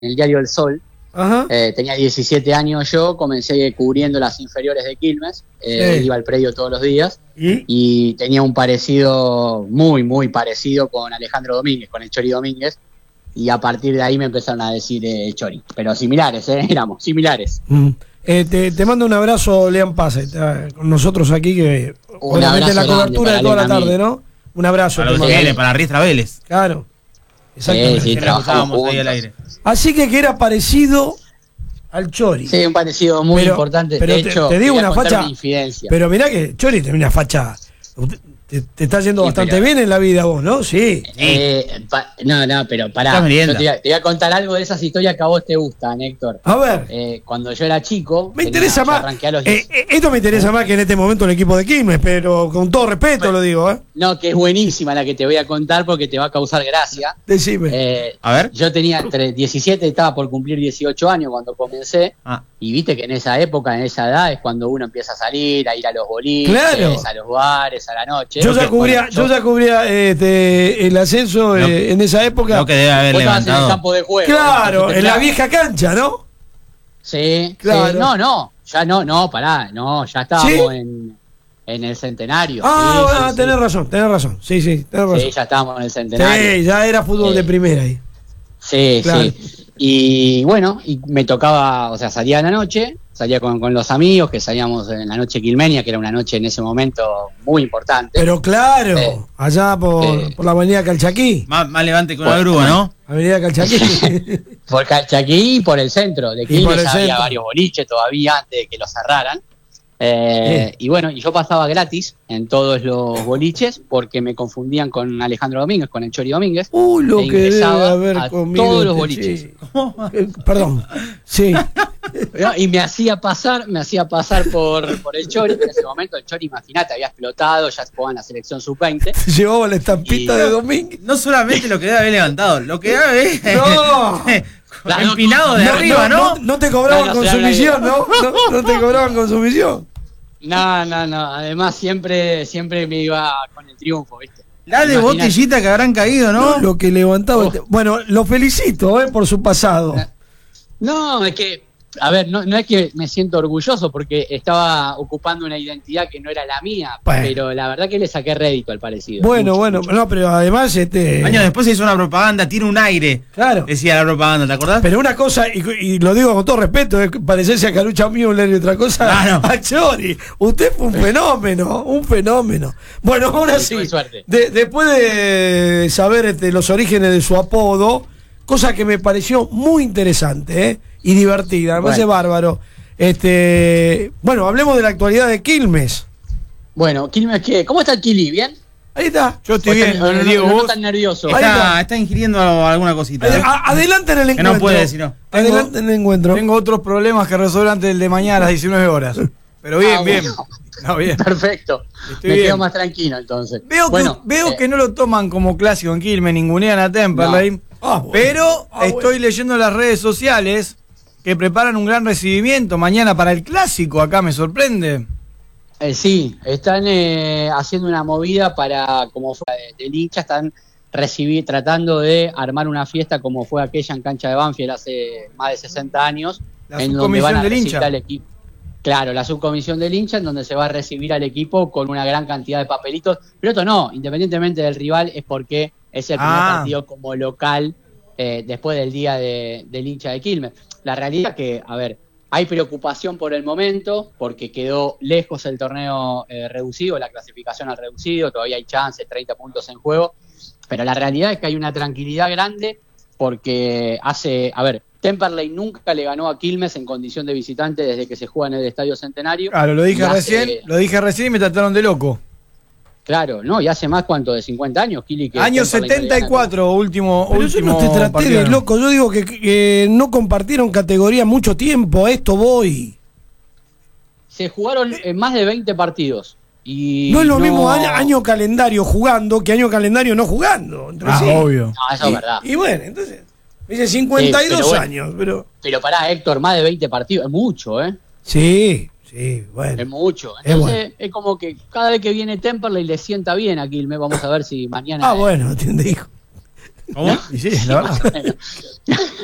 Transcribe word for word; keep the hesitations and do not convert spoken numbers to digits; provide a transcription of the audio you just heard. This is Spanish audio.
el diario El Sol. Ajá. Eh, tenía diecisiete años yo, comencé cubriendo las inferiores de Quilmes, eh, Sí. iba al predio todos los días ¿Y? y tenía un parecido muy, muy parecido con Alejandro Domínguez, con el Chori Domínguez, y a partir de ahí me empezaron a decir eh, Chori, pero similares, eh, éramos similares. Mm. Eh, te, te mando un abrazo, Lean Paz, está con nosotros aquí, que Un obviamente abrazo la grande cobertura de para toda la Lean a mí. tarde, ¿no? Un abrazo. Para te los mando. Vélez, para Riestra Vélez. Claro. Sí, Exactamente. sí, Siempre trabajamos estábamos ahí al juntos. aire. Así que que era parecido al Chori. Sí, un parecido muy Pero- importante. pero de te- hecho, te digo quería una contar facha- una infidencia. Pero mirá que Chori tiene una facha. Usted- Te, te está yendo Sí, bastante pero- bien en la vida vos, ¿no? Sí. Eh, pa- no, no, pero pará. Estás Yo merienda. te, voy a, te voy a contar algo de esas historias que a vos te gustan, Héctor. A ver. Eh, cuando yo era chico. Me tenía- interesa yo más. arranqué a los eh, eh, esto me interesa más que en este momento el equipo de Quilmes, pero con todo respeto lo digo, ¿eh? No, que es buenísima la que te voy a contar porque te va a causar gracia. Decime. Eh, A ver. Yo tenía entre diecisiete, estaba por cumplir dieciocho años cuando comencé. Ah, Y viste que en esa época, en esa edad, es cuando uno empieza a salir, a ir a los boliches, Claro. a los bares, a la noche. yo ya Porque, cubría, bueno, yo ya cubría este, el ascenso Lo- eh, en esa época. creo que debe haber vos estabas en el levantado. campo de juego. Claro, ¿eh? en la vieja cancha, ¿no? Sí, Claro. sí. No, no, ya no, no, pará, no, ya estábamos ¿Sí? en, en el centenario. Ah, sí, bueno, sí, tenés sí. razón, tenés razón. Sí, sí, tenés razón. Sí, ya estábamos en el centenario. Sí, ya era fútbol Sí. de primera ahí. Sí, Claro. sí. Y bueno, y me tocaba, o sea, salía a la noche, salía con, con los amigos, que salíamos en la noche quilmeña, que era una noche en ese momento muy importante. Pero claro, Eh, allá por, eh. por la avenida Calchaquí. Más, más levante que una Bueno, grúa, ¿no? Avenida Calchaquí. Por Calchaquí y por el centro. De Y Quilmes por el ya había centro. varios boliches todavía antes de que los cerraran. Eh, Y bueno, y yo pasaba gratis en todos los boliches porque me confundían con Alejandro Domínguez, con el Chori Domínguez. Uy, lo E que debe ingresaba haber a comido todos los este boliches. chico. Eh, Perdón. Sí. ¿No? Y me hacía pasar, me hacía pasar por, por el Chori, que en ese momento el Chori, imagínate, había explotado, ya jugaba en la selección sub veinte. Se llevaba la estampita Y- de Domínguez. No solamente lo que debe haber levantado, lo que debe haber No. Claro, empinado de No, arriba, no, ¿no? no, no te cobraban No, no, se da una consumición, ¿no? ¿no? No te cobraban consumición. No, no, no. Además, siempre, siempre me iba con el triunfo, ¿viste? La de Imaginate. botellita que habrán caído, ¿no? Lo que levantaba. Oh. este- Bueno, lo felicito, ¿eh? Por su pasado. No, es que, a ver, no, no es que me siento orgulloso porque estaba ocupando una identidad que no era la mía, Bueno. pero la verdad que le saqué rédito al parecido. Bueno, Mucho, bueno, mucho. no, pero además, este. Años después se hizo una propaganda, tiene un aire. Claro. Decía la propaganda, ¿te acordás? Pero una cosa, y, y lo digo con todo respeto, es parecerse a Carucha Müller y otra cosa Claro. a Chori. Usted fue un fenómeno, un fenómeno. Bueno, ahora Sí, sí, tuve suerte. de- después de saber este, los orígenes de su apodo, cosa que me pareció muy interesante ¿eh? y divertida, me parece Bueno. bárbaro. Este, bueno, hablemos de la actualidad de Quilmes. Bueno, Quilmes, ¿qué? ¿Cómo está el Kili? ¿Bien? Ahí está. Yo estoy ¿O bien, está- o no, Diego, no, no vos. tan nervioso? Ahí Está, está. está ingiriendo alguna cosita. Ade- a- adelante en el Que encuentro. no puede decir no. Adelante en el encuentro. Tengo otros problemas que resolver antes del de mañana a las diecinueve horas. Pero bien, Ah, bien. bueno. No, bien. Perfecto. Estoy Me bien. quedo más tranquilo entonces. Veo, que, bueno, veo eh, que no lo toman como clásico en Quilmes, ningunean a Temperley. Ah, bueno. Pero Ah, estoy bueno. leyendo en las redes sociales que preparan un gran recibimiento mañana para el clásico. Acá me sorprende. Eh, sí, están eh, haciendo una movida para, como fue de- del hincha, están recibir, tratando de armar una fiesta como fue aquella en cancha de Banfield hace más de sesenta años, La en donde subcomisión van a del recibir hincha. al equipo. Claro, la subcomisión del hincha, en donde se va a recibir al equipo con una gran cantidad de papelitos. Pero esto no, independientemente del rival, es porque es el primer Ah. partido como local eh, después del día de- del hincha de Quilmes. La realidad es que, a ver, hay preocupación por el momento, porque quedó lejos el torneo eh, reducido, la clasificación al reducido, todavía hay chances, treinta puntos en juego, pero la realidad es que hay una tranquilidad grande, porque hace, a ver, Temperley nunca le ganó a Quilmes en condición de visitante desde que se juega en el Estadio Centenario. Claro, lo dije Y hace- recién, lo dije recién y me trataron de loco. Claro, ¿no? Y hace más, ¿cuánto? ¿De cincuenta años, Kili? Que Año Temperley no le setenta y gana. cuatro, último, Pero yo último no te traté partido. de loco, yo digo que, que no compartieron categoría mucho tiempo, a esto voy. Se jugaron en más de veinte partidos. Y No es lo mismo año, año calendario jugando que año calendario no jugando. entre Ah, sí. obvio. No, eso es verdad. Y, y bueno, entonces, me dice cincuenta y dos Sí, pero bueno. años, pero... Pero pará, Héctor, más de veinte partidos. Es mucho, ¿eh? Sí, sí, Es bueno. mucho. Es Entonces, bueno. es como que cada vez que viene Temperley le sienta bien a Quilmes. Vamos a ver si mañana... Ah, bueno, te dijo. ¿Cómo? Y sí, la verdad. Bueno.